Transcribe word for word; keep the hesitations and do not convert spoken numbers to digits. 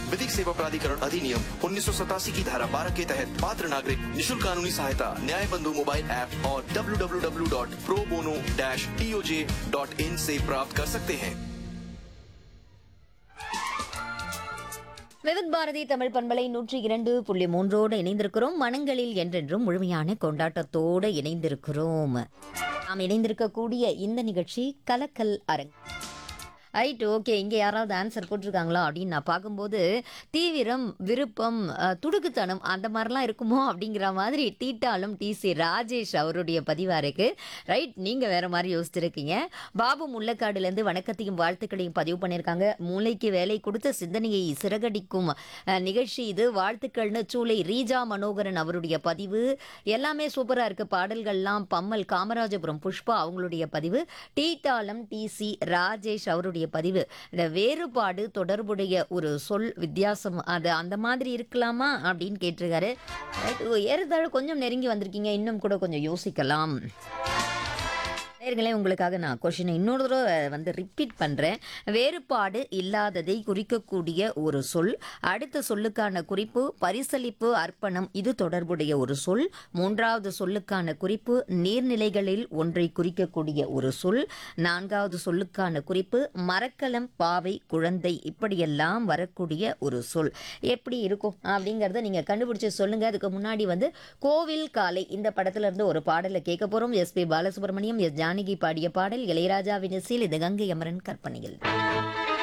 विधिक सेवा प्राधिकरण अधिनियम उन्नीस सौ सतासी की धारा बारह के तहत पात्र नागरिक निशुल्क कानूनी सहायता न्याय बंधु मोबाइल ऐप और W W W dot pro bono dash T O J dot in से प्राप्त कर सकते हैं। விவித் பாரதி தமிழ் பண்பலை நூற்றி இரண்டு புள்ளி மூன்றோடு இணைந்திருக்கிறோம். மனங்களில் என்றென்றும் முழுமையான கொண்டாட்டத்தோடு இணைந்திருக்கிறோம். நாம் இணைந்திருக்கக்கூடிய இந்த நிகழ்ச்சி கலக்கல் அரங்கு. Right, okay. இங்கே யாராவது ஆன்சர் போட்டிருக்காங்களா அப்படின்னு நான் பார்க்கும்போது தீவிரம், விருப்பம், அஹ், துடுக்குத்தனம் அந்த மாதிரிலாம் இருக்குமோ அப்படிங்கிற மாதிரி தீட்டாலும் டிசி ராஜேஷ் அவருடைய பதிவாக இருக்கு. ரைட், நீங்கள் வேற மாதிரி யோசிச்சிருக்கீங்க. பாபு முள்ளக்காடுலேருந்து வணக்கத்தையும் வாழ்த்துக்களையும் பதிவு பண்ணியிருக்காங்க. மூளைக்கு வேலை கொடுத்த சிந்தனையை சிறகடிக்கும் அஹ், நிகழ்ச்சி இது, வாழ்த்துக்கள்னு சூளை ரீஜா மனோகரன் அவருடைய பதிவு. எல்லாமே சூப்பராக இருக்கு. பாடல்கள்லாம் பம்மல் காமராஜபுரம் புஷ்பா அவங்களுடைய பதிவு. டீட்டாலம் டிசி ராஜேஷ் அவருடைய பதிவு. இந்த வேறுபாடு தொடர்புடைய ஒரு சொல் வித்தியாசம் அது அந்த மாதிரி இருக்கலாமா அப்படின்னு கேட்டிருக்காரு. ஏறத்தாழ கொஞ்சம் நெருங்கி வந்திருக்கீங்க. இன்னும் கூட கொஞ்சம் யோசிக்கலாம். நேயர்களே, உங்களுக்காக நான் கொஷினை இன்னொரு தடவை வந்து ரிப்பீட் பண்ணுறேன். வேறுபாடு இல்லாததை குறிக்கக்கூடிய ஒரு சொல், அடுத்த சொல்லுக்கான குறிப்பு பரிசளிப்பு, அர்ப்பணம், இது தொடர்புடைய ஒரு சொல். மூன்றாவது சொல்லுக்கான குறிப்பு நீர்நிலைகளில் ஒன்றை குறிக்கக்கூடிய ஒரு சொல். நான்காவது சொல்லுக்கான குறிப்பு மரக்கலம், பாவை, குழந்தை, இப்படியெல்லாம் வரக்கூடிய ஒரு சொல். எப்படி இருக்கும் அப்படிங்கிறத நீங்கள் கண்டுபிடிச்சு சொல்லுங்கள். அதுக்கு முன்னாடி வந்து கோவில் காலை இந்த படத்துல இருந்து ஒரு பாடலை கேட்க போகிறோம். எஸ்பி பாலசுப்ரமணியம், எஸ் ஜானகி பாடிய பாடல். இளையராஜாவின் இசையில் இது கங்கை அமரன் கற்பனையில்.